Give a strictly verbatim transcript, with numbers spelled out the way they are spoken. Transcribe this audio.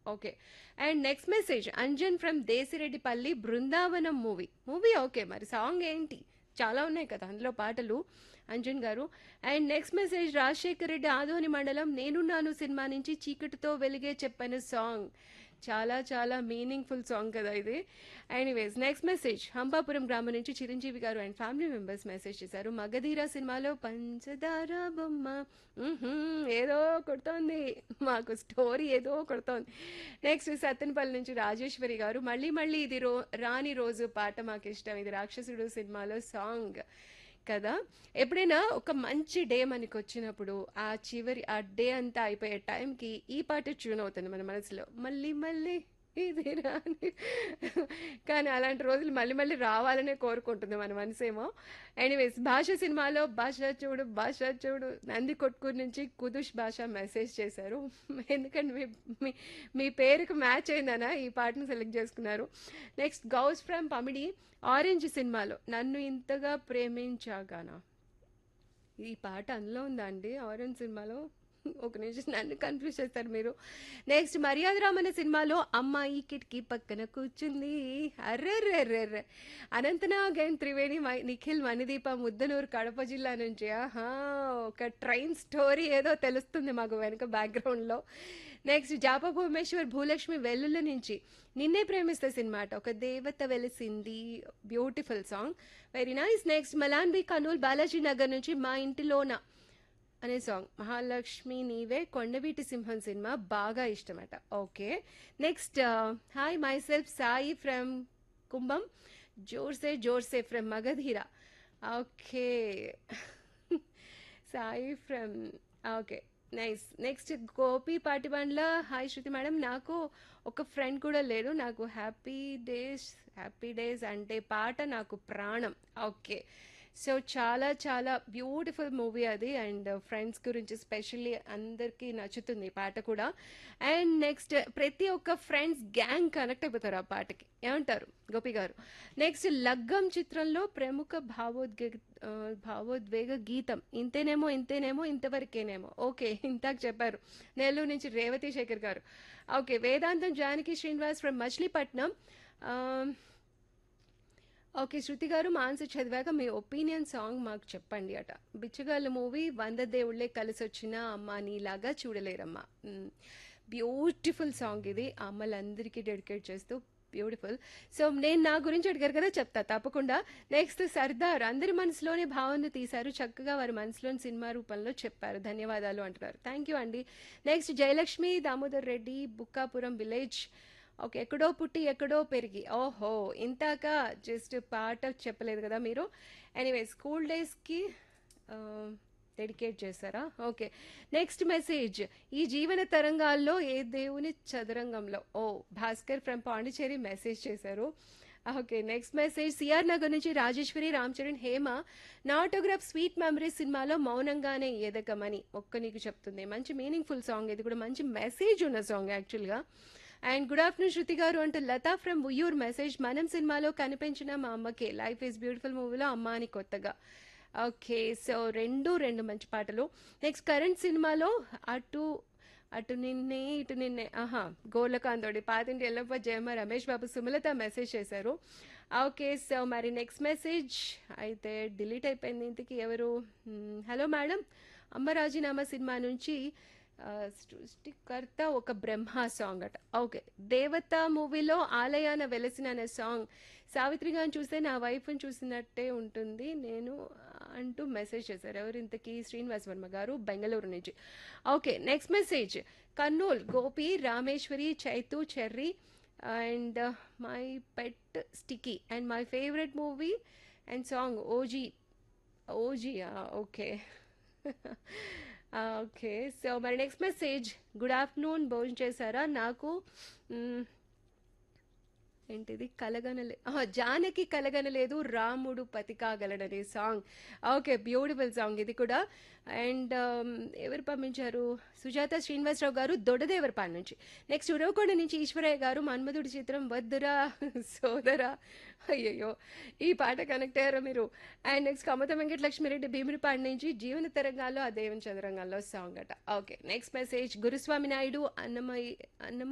Okay. And next message Anjan from Desireddipalli 'Brindavanam' movie. Movie okay. మరి song ఏంటి? చాలా ఉన్నాయి కదా అందులో పాటలు అంజన్ గారు. And next message Rajasekhar Reddy Adoni మండలం 'నేనున్నాను' సినిమా నుంచి 'చీకటితో వెలిగే చెప్పను' సాంగ్. చాలా చాలా మీనింగ్‌ఫుల్ సాంగ్ కదా ఇది. ఎనీవేస్ నెక్స్ట్ మెసేజ్ హంపాపురం గ్రామం నుంచి చిరంజీవి గారు అండ్ ఫ్యామిలీ మెంబర్స్ మెసేజ్ చేశారు. 'మగధీర' సినిమాలో 'పంచదార బొమ్మ' హుహు. ఏదో కొడుతోంది. మాకు స్టోరీ ఏదో కొడుతోంది. నెక్స్ట్ సత్తెనపల్లి నుంచి రాజేశ్వరి గారు మళ్ళీ మళ్ళీ ఇది రో రాని రోజు పాట మాకిష్టం. ఇది 'రాక్షసుడు' సినిమాలో సాంగ్ కదా! ఎప్పుడైనా ఒక మంచి డే మనకొచ్చినప్పుడు, ఆ చివరి ఆ డే అంతా అయిపోయే టైంకి ఈ పాట ట్యూన్ అవుతుంది మన మనసులో. మళ్ళీ మళ్ళీ ఇది రాని కానీ అలాంటి రోజులు మళ్ళీ మళ్ళీ రావాలనే కోరుకుంటుంది మన మనసేమో. ఎనీవేస్ 'భాష' సినిమాలో 'భాష చూడు భాష చూడు' నంది కొట్కూరు నుంచి కుదుష్ భాష మెసేజ్ చేశారు. ఎందుకంటే మీ మీ మీ పేరుకి మ్యాచ్ అయిందనా ఈ పాటను సెలెక్ట్ చేసుకున్నారు. Next Ghouse from Pamidi 'orange' సినిమాలో 'నన్ను ఇంతగా ప్రేమించాగానా' ఈ పాట అందులో ఉందా అండి 'ఆరెంజ్' సినిమాలో? ఒక నిమిషం నన్ను కన్ఫ్యూజ్ చేస్తారు మీరు. నెక్స్ట్ 'మర్యాద రామన్న' సినిమాలో 'అమ్మాయి కిటికీ పక్కన కూర్చుంది' అర్రెర్రెర్రెర్రె అనంతనాగ్ అండ్ త్రివేణి మై నిఖిల్ మణిదీప ముద్దనూరు కడప జిల్లా నుంచి. ఆహా! ఒక ట్రైన్ స్టోరీ ఏదో తెలుస్తుంది మాకు వెనక బ్యాక్గ్రౌండ్లో. నెక్స్ట్ జాప భువనేశ్వర్ భూలక్ష్మి వెల్లుల నుంచి 'నిన్నే ప్రేమిస్తే' సినిమా అట ఒక దేవత వెలిసింది beautiful song. Very nice. Next Malanbi Kurnool Balaji Nagar నుంచి 'మా ఇంటిలోన' అనే సాంగ్ 'మహాలక్ష్మి నీవే' కొండవీటి సింహం సినిమా బాగా ఇష్టమట. Okay. Next hi my self Sai from Kumbham జోర్సే జోర్సే from Magadheera. Okay. Sai from okay nice. Next Gopi Patibandla hi Shruti madam నాకు ఒక ఫ్రెండ్ కూడా లేడు నాకు హ్యాపీ డేస్ హ్యాపీ డేస్ అంటే పాట నాకు ప్రాణం. ఓకే. సో చాలా చాలా బ్యూటిఫుల్ మూవీ అది అండ్ ఫ్రెండ్స్ గురించి స్పెషల్లీ అందరికీ నచ్చుతుంది ఈ పాట కూడా. అండ్ నెక్స్ట్ ప్రతి ఒక్క ఫ్రెండ్స్ గ్యాంగ్ కనెక్ట్ అయిపోతారు ఆ పాటకి. ఏమంటారు గోపి గారు? నెక్స్ట్ 'లగ్గం' చిత్రంలో ప్రముఖ భావోద్వేగ ఆ, భావోద్వేగ గీతం 'ఇంతేనేమో ఇంతేనేమో ఇంతవరకేనేమో'. ఓకే ఇంతాక చెప్పారు నెల్లూరు నుంచి రేవతి శేఖర్ గారు. Okay. Vedantam Janaki Srinivas from Machilipatnam. ఆ, ఓకే. శృతి గారు మాన్సి చదివాక మీ ఒపీనియన్ సాంగ్ మాకు చెప్పండి అట. 'బిచ్చగాళ్ళు' మూవీ 'వంద దేవుళ్ళే కలిసొచ్చిన అమ్మ నీలాగా చూడలేరమ్మా' బ్యూటిఫుల్ సాంగ్ ఇది. ఆ అమ్మలందరికీ డెడికేట్ చేస్తూ బ్యూటిఫుల్. సో నేను నా గురించి అడిగారు కదా చెప్తా తప్పకుండా. నెక్స్ట్ 'సర్దార్' అందరి మనసులోని భావన తీశారు చక్కగా వారి మనసులోని సినిమా రూపంలో చెప్పారు ధన్యవాదాలు అంటున్నారు. థ్యాంక్ యూ అండి. Next Jayalakshmi Damodar Reddy Bukkapuram village. Okay. ఎక్కడో పుట్టి ఎక్కడో పెరిగి ఓహో ఇంతాక జస్ట్ పాట చెప్పలేదు కదా మీరు. ఎనీవే స్కూల్ డేస్కి డెడికేట్ చేశారా? ఓకే. నెక్స్ట్ మెసేజ్ ఈ జీవన తరంగాల్లో ఏ దేవుని చదరంగంలో ఓ భాస్కర్ ఫ్రమ్ పాండిచేరి మెసేజ్ చేశారు. Okay. Next message CR Nagar నుంచి రాజేశ్వరి రామ్ చరణ్ హేమ నా ఆటోగ్రాఫ్ స్వీట్ మెమరీస్ సినిమాలో 'మౌనంగానే ఎదగమని' ఒక్క నీకు చెప్తుంది మంచి మీనింగ్ఫుల్ సాంగ్. ఇది కూడా మంచి మెసేజ్ ఉన్న సాంగ్ యాక్చువల్గా. అండ్ గుడ్ ఆఫ్టర్నూన్ శృతి గారు అంటూ లతా ఫ్రమ్ ఉయ్యూర్ మెసేజ్ 'మనం' సినిమాలో కనిపించిన మా అమ్మకే లైఫ్ ఈజ్ బ్యూటిఫుల్ మూవీలో 'అమ్మ' అని కొత్తగా. ఓకే. సో రెండు రెండు మంచి పాటలు. నెక్స్ట్ కరెంట్ సినిమాలో అటు అటు నిన్నే ఇటు నిన్నే ఆహా గోర్లకాంతోడి పాతింటి ఎల్లప్ప జయమ్మ రమేష్ బాబు సుమలత మెసేజ్ చేశారు. ఓకే. సో మరి నెక్స్ట్ మెసేజ్ అయితే డిలీట్ అయిపోయింది. ఇంతకీ ఎవరు? హలో మేడం అమ్మ రాజీనామా సినిమా నుంచి ఆ, సృష్టికర్త ఒక బ్రహ్మ సాంగ్ అట. ఓకే. 'దేవత' మూవీలో 'ఆలయాన వెలసిన' అనే సాంగ్ సావిత్రి గారిని చూస్తే నా వైఫ్ని చూసినట్టే ఉంటుంది నేను అంటూ మెసేజ్ చేశారు. ఎవరు ఇంతకీ? శ్రీనివాస్ వర్మ గారు బెంగళూరు నుంచి. Okay. Next message Kurnool Gopi Rameshwari Chaitu cherry and my pet sticky and my favourite movie and song OG ఓజీయా. Okay. Okay. So మరి నెక్స్ట్ మెసేజ్ గుడ్ ఆఫ్టర్నూన్ భోజనం చేశారా? నాకు మ్, ఏంటిది కలగనలే ఆహా, జానకి కలగనలేదు రాముడు పతి కాగలడనే సాంగ్. ఓకే. బ్యూటిఫుల్ సాంగ్ ఇది కూడా. అండ్ ఎవరు పంపించారు? సుజాత శ్రీనివాసరావు గారు దొడదేవరపాడు నుంచి. నెక్స్ట్ ఉరవకొండ నుంచి ఈశ్వరయ్య గారు మన్మధుడి చిత్రం వద్దురా సోదరా. అయ్యయ్యో ఈ పాట కనెక్ట్ అయ్యారా మీరు? అండ్ నెక్స్ట్ కమత వెంకటలక్ష్మిరెడ్డి భీమునిపాడు నుంచి జీవన తరంగాల్లో ఆ దేవుని చదరంగాల్లో సాంగ్ అట. ఓకే. నెక్స్ట్ మెసేజ్ గురుస్వామి నాయుడు అన్నమయ్య అన్నమయ్య